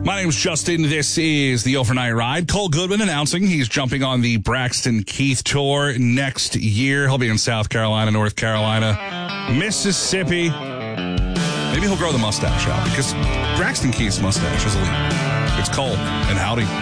My name's Justin. This is the Overnight Ride. Cole Goodwin announcing he's jumping on the Braxton Keith Tour next year. He'll be in South Carolina, North Carolina, Mississippi. Maybe he'll grow the mustache out because Braxton Keith's mustache is elite. It's Cole and howdy.